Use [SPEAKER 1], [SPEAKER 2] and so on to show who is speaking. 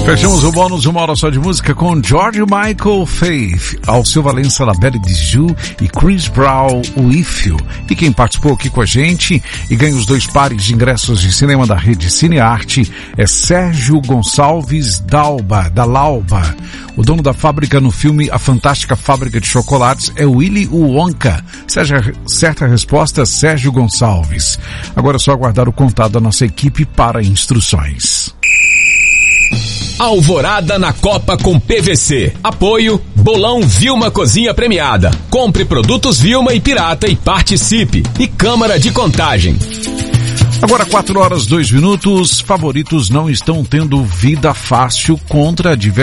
[SPEAKER 1] Fechamos o bônus de uma hora só de música com George Michael, Faith, Alceu Valença, Labelle Dijou e Chris Brown, o If You. E quem participou aqui com a gente e ganha os 2 pares de ingressos de cinema da rede Cinearte é Sérgio Gonçalves da Lauba. O dono da fábrica no filme A Fantástica Fábrica de Chocolates é Willy Wonka. Certa resposta, Sérgio Gonçalves. Agora é só aguardar o contato da nossa equipe para instruções.
[SPEAKER 2] Alvorada na Copa com PVC. Apoio Bolão Vilma Cozinha Premiada. Compre produtos Vilma e Pirata e participe. E Câmara de Contagem.
[SPEAKER 1] Agora 4 horas 2 minutos. Favoritos não estão tendo vida fácil contra a